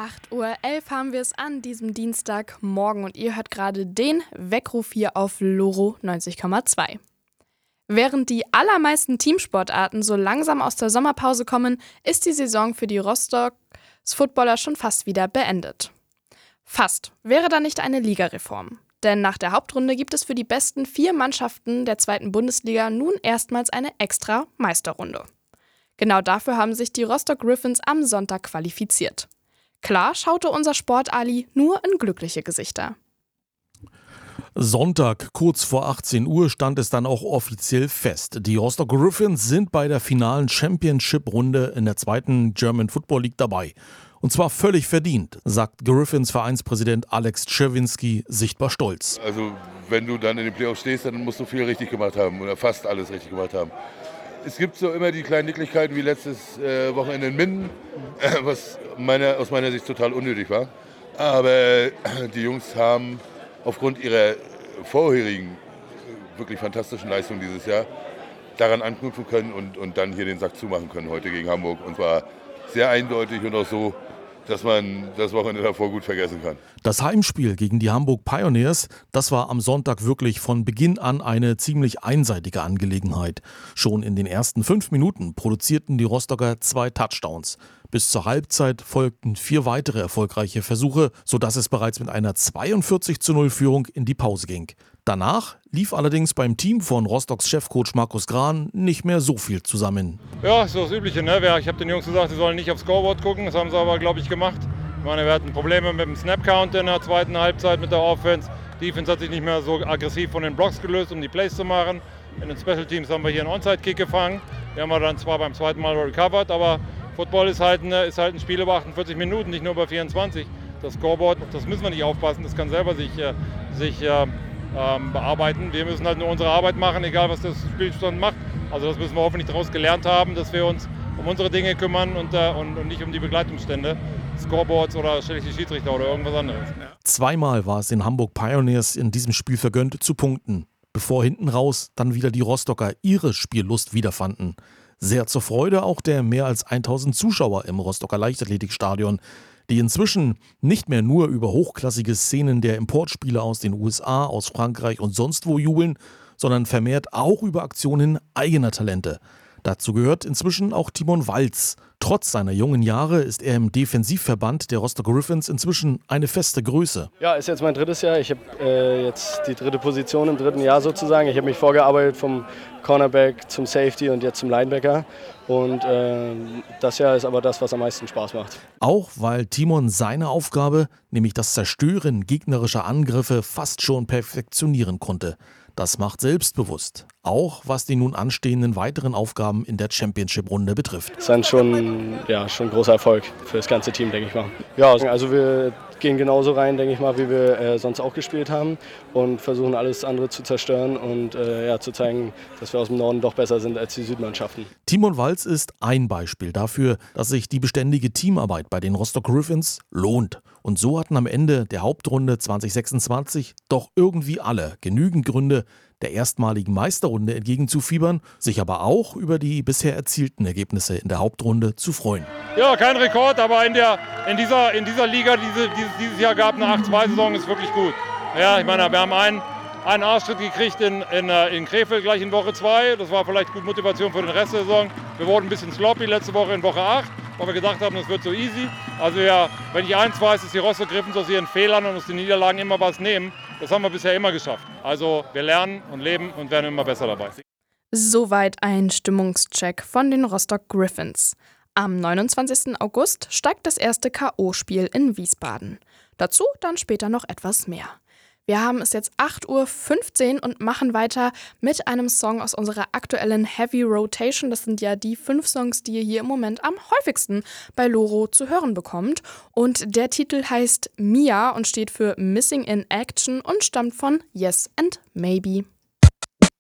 8:11 Uhr haben wir es an diesem Dienstagmorgen und ihr hört gerade den Weckruf hier auf Loro 90,2. Während die allermeisten Teamsportarten so langsam aus der Sommerpause kommen, ist die Saison für die Rostocks Footballer schon fast wieder beendet. Fast wäre da nicht eine Ligareform. Denn nach der Hauptrunde gibt es für die besten 4 Mannschaften der 2. Bundesliga nun erstmals eine extra Meisterrunde. Genau dafür haben sich die Rostock Griffins am Sonntag qualifiziert. Klar schaute unser Sport-Ali nur in glückliche Gesichter. Sonntag, kurz vor 18 Uhr, stand es dann auch offiziell fest. Die Rostock Griffins sind bei der finalen Championship-Runde in der 2. German Football League dabei. Und zwar völlig verdient, sagt Griffins Vereinspräsident Alex Czerwinski sichtbar stolz. Also wenn du dann in den Playoffs stehst, dann musst du viel richtig gemacht haben oder fast alles richtig gemacht haben. Es gibt so immer die kleinen Nicklichkeiten wie letztes Wochenende in Minden, was aus meiner Sicht total unnötig war. Aber die Jungs haben aufgrund ihrer vorherigen wirklich fantastischen Leistung dieses Jahr daran anknüpfen können und dann hier den Sack zumachen können heute gegen Hamburg. Und zwar sehr eindeutig und auch so, dass man das Wochenende davor gut vergessen kann. Das Heimspiel gegen die Hamburg Pioneers, das war am Sonntag wirklich von Beginn an eine ziemlich einseitige Angelegenheit. Schon in den ersten 5 Minuten produzierten die Rostocker 2 Touchdowns. Bis zur Halbzeit folgten 4 weitere erfolgreiche Versuche, sodass es bereits mit einer 42:0 Führung in die Pause ging. Danach lief allerdings beim Team von Rostocks Chefcoach Markus Gran nicht mehr so viel zusammen. Ja, ist so das Übliche, ne? Ich habe den Jungs gesagt, sie sollen nicht aufs Scoreboard gucken. Das haben sie aber, glaube ich, gemacht. Ich meine, wir hatten Probleme mit dem Snap-Count in der 2. Halbzeit mit der Offense. Die Defense hat sich nicht mehr so aggressiv von den Blocks gelöst, um die Plays zu machen. In den Special Teams haben wir hier einen Onside-Kick gefangen. Den haben wir dann zwar beim 2. Mal recovered, aber Football ist halt ein Spiel über 48 Minuten, nicht nur über 24. Das Scoreboard, das müssen wir nicht aufpassen, das kann selber sich bearbeiten. Wir müssen halt nur unsere Arbeit machen, egal was das Spielstand macht. Also das müssen wir hoffentlich daraus gelernt haben, dass wir uns um unsere Dinge kümmern und nicht um die Begleitumstände, Scoreboards oder schlechte Schiedsrichter oder irgendwas anderes. 2-mal war es den Hamburg Pioneers in diesem Spiel vergönnt zu punkten, bevor hinten raus dann wieder die Rostocker ihre Spiellust wiederfanden. Sehr zur Freude auch der mehr als 1000 Zuschauer im Rostocker Leichtathletikstadion, die inzwischen nicht mehr nur über hochklassige Szenen der Importspieler aus den USA, aus Frankreich und sonst wo jubeln, sondern vermehrt auch über Aktionen eigener Talente. Dazu gehört inzwischen auch Timon Walz. Trotz seiner jungen Jahre ist er im Defensivverband der Rostock Griffins inzwischen eine feste Größe. Ja, ist jetzt mein 3. Jahr. Ich habe jetzt die 3. Position im 3. Jahr sozusagen. Ich habe mich vorgearbeitet vom Cornerback zum Safety und jetzt zum Linebacker. Und das Jahr ist aber das, was am meisten Spaß macht. Auch weil Timon seine Aufgabe, nämlich das Zerstören gegnerischer Angriffe, fast schon perfektionieren konnte. Das macht selbstbewusst, auch was die nun anstehenden weiteren Aufgaben in der Championship-Runde betrifft. Das ist dann schon ein großer Erfolg für das ganze Team, denke ich mal. Ja, also wir gehen genauso rein, denke ich mal, wie wir sonst auch gespielt haben und versuchen alles andere zu zerstören und zu zeigen, dass wir aus dem Norden doch besser sind als die Südmannschaften. Timon Walz ist ein Beispiel dafür, dass sich die beständige Teamarbeit bei den Rostock Griffins lohnt. Und so hatten am Ende der Hauptrunde 2026 doch irgendwie alle genügend Gründe, der erstmaligen Meisterrunde entgegenzufiebern, sich aber auch über die bisher erzielten Ergebnisse in der Hauptrunde zu freuen. Ja, kein Rekord, aber in dieser Liga, dieses Jahr gab, eine 8-2-Saison, ist wirklich gut. Ja, ich meine, wir haben einen Arschtritt gekriegt in Krefeld gleich in Woche 2. Das war vielleicht gut Motivation für den Rest der Saison. Wir wurden ein bisschen sloppy letzte Woche in Woche 8, weil wir gedacht haben, das wird so easy. Also ja, wenn ich eins weiß, ist die Rostock Griffins aus ihren Fehlern und aus den Niederlagen immer was nehmen. Das haben wir bisher immer geschafft. Also wir lernen und leben und werden immer besser dabei. Soweit ein Stimmungscheck von den Rostock Griffins. Am 29. August steigt das erste K.O.-Spiel in Wiesbaden. Dazu dann später noch etwas mehr. Wir haben es jetzt 8:15 Uhr und machen weiter mit einem Song aus unserer aktuellen Heavy Rotation. Das sind ja die 5 Songs, die ihr hier im Moment am häufigsten bei Loro zu hören bekommt. Und der Titel heißt Mia und steht für Missing in Action und stammt von Yes and Maybe.